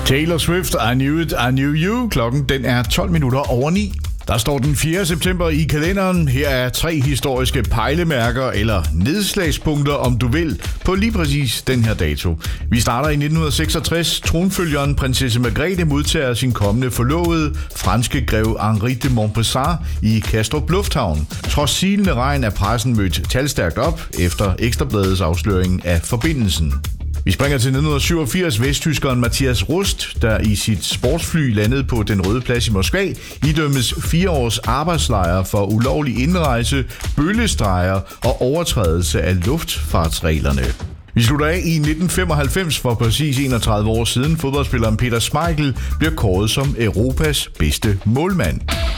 Taylor Swift, I Knew It, I Knew You. Klokken den er 12 minutter over 9. Der står den 4. september i kalenderen. Her er 3 historiske pejlemærker, eller nedslagspunkter, om du vil, på lige præcis den her dato. Vi starter i 1966. Tronfølgeren prinsesse Margrethe modtager sin kommende forlovede, franske grev Henri de Montpensier i Kastrup Lufthavn. Trods silende regn er pressen mødt talstærkt op efter Ekstrabladets afsløring af forbindelsen. Vi springer til 1987. Vesttyskeren Matthias Rust, der i sit sportsfly landede på Den Røde Plads i Moskva, idømmes 4 års arbejdslejr for ulovlig indrejse, bøllestreger og overtrædelse af luftfartsreglerne. Vi slutter af i 1995, for præcis 31 år siden fodboldspilleren Peter Schmeichel bliver kåret som Europas bedste målmand.